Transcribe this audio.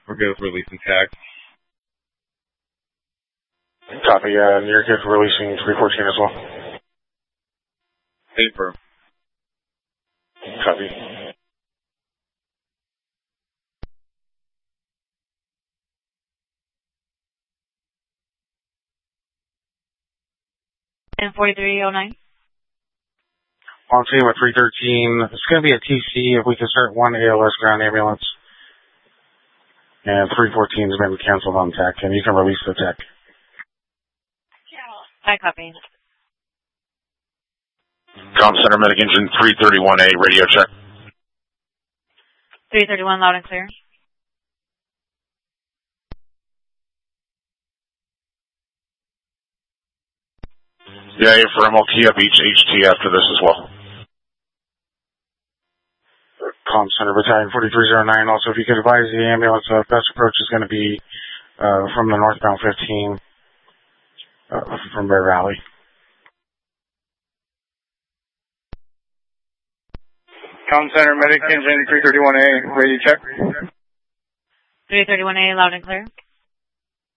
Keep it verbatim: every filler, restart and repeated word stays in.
We're good with releasing tax. Copy, uh, you're good for releasing three fourteen as well. Paper. Copy. And forty-three oh nine. On scene with three thirteen. It's going to be a T C if we can start one A L S ground ambulance. And three fourteen has been canceled on tech, and you can release the tech. I copy. Com Center Medic Engine three thirty-one A, radio check. three thirty-one, loud and clear. Yeah, for M L T up each H T after this as well. Com Center Battalion forty-three oh nine. Also, if you could advise the ambulance, uh, best approach is going to be uh, from the northbound fifteen uh, from Bear Valley. Com Center Medic Engine three thirty-one A, radio check. three thirty-one A, loud and clear.